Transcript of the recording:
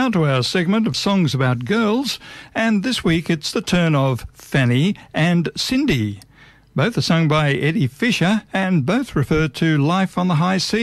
now to our segment of songs about girls, and this week it's the turn of Fanny and Cindy. Both are sung by Eddie Fisher and both refer to life on the high seas.